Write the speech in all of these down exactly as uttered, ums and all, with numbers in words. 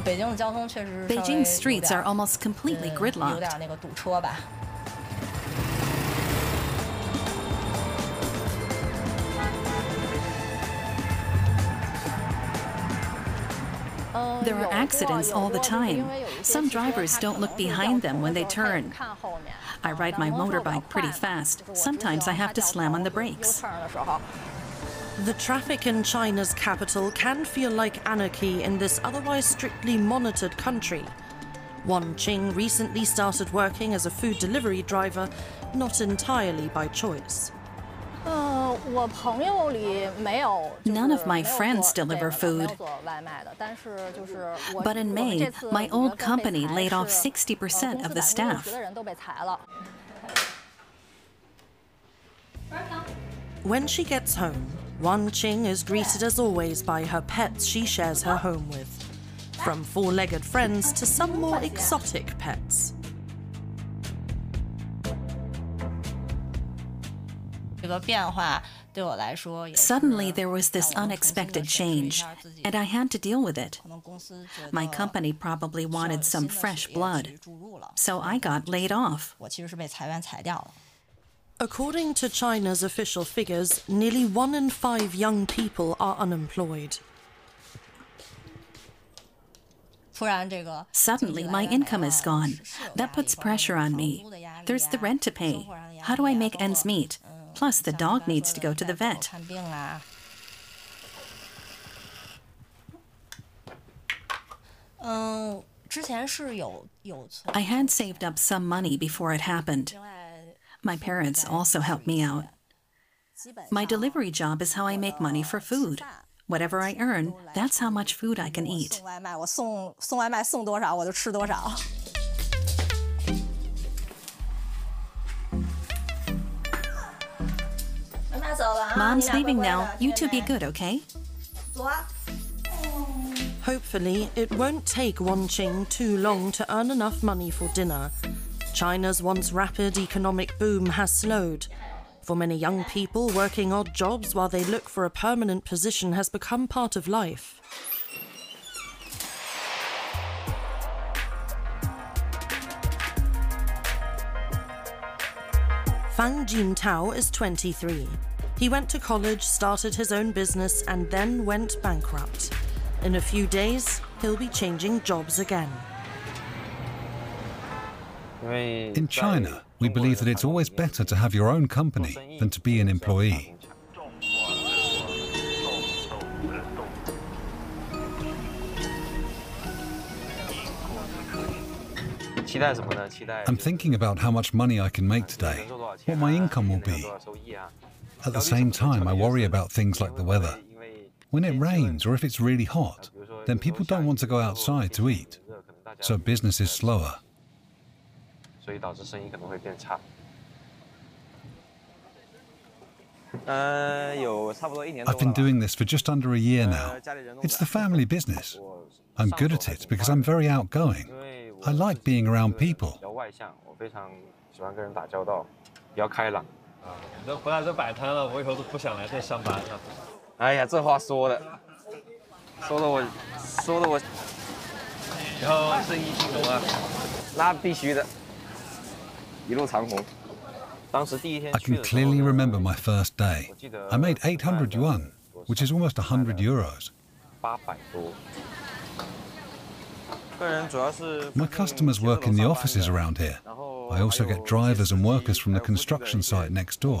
Beijing's streets are almost completely gridlocked. There are accidents all the time. Some drivers don't look behind them when they turn. I ride my motorbike pretty fast. Sometimes I have to slam on the brakes. The traffic in China's capital can feel like anarchy in this otherwise strictly monitored country. Wang Qing recently started working as a food delivery driver, not entirely by choice. None of my friends deliver food. But in May, my old company laid off sixty percent of the staff. When she gets home, Wang Qing is greeted as always by her pets she shares her home with, from four-legged friends to some more exotic pets. Suddenly, there was this unexpected change, and I had to deal with it. My company probably wanted some fresh blood, so I got laid off. According to China's official figures, nearly one in five young people are unemployed. Suddenly, my income is gone. That puts pressure on me. There's the rent to pay. How do I make ends meet? Plus, the dog needs to go to the vet. I had saved up some money before it happened. My parents also helped me out. My delivery job is how I make money for food. Whatever I earn, that's how much food I can eat. Mom's leaving now. You two be good, okay? Hopefully, it won't take Wang Qing too long to earn enough money for dinner. China's once rapid economic boom has slowed. For many young people, working odd jobs while they look for a permanent position has become part of life. Fang Jintao is twenty-three. He went to college, started his own business, and then went bankrupt. In a few days, he'll be changing jobs again. In China, we believe that it's always better to have your own company than to be an employee. I'm thinking about how much money I can make today, what my income will be. At the same time, I worry about things like the weather. When it rains or if it's really hot, then people don't want to go outside to eat, so business is slower. I've been doing this for just under a year now. It's the family business. I'm good at it because I'm very outgoing. I like being around people. I can clearly remember my first day. I made eight hundred yuan, which is almost one hundred euros. My customers work in the offices around here. I also get drivers and workers from the construction site next door.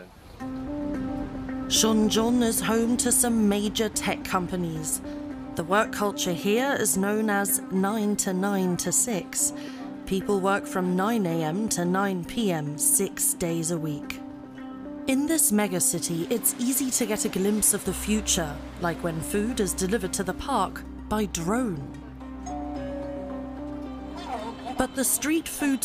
Shenzhen is home to some major tech companies. The work culture here is known as nine to nine to six. People work from nine a m to nine p m six days a week. In this megacity, it's easy to get a glimpse of the future, like when food is delivered to the park by drone. But the street food